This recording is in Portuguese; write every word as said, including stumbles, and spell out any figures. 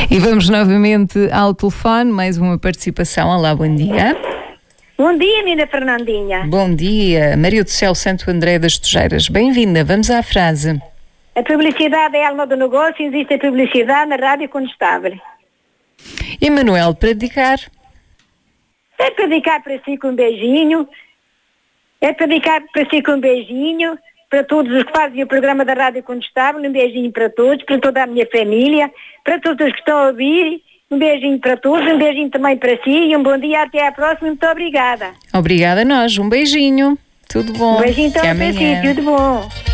E vamos novamente ao telefone, mais uma participação. Olá, bom dia. Bom dia, menina Fernandinha. Bom dia, Maria do Céu Santo André das Tejeiras. Bem-vinda, vamos à frase. A publicidade é a alma do negócio, existe a publicidade na rádio Condestável. Emanuel, para dedicar? É para dedicar para si com um beijinho, é para dedicar para si com um beijinho, para todos os que fazem o programa da Rádio Condestável, um beijinho para todos, para toda a minha família, para todos os que estão a ouvir, um beijinho para todos, um beijinho também para si e um bom dia, até à próxima, muito obrigada. Obrigada a nós, um beijinho, tudo bom. Um beijinho também Até para si, amanhã. tudo bom.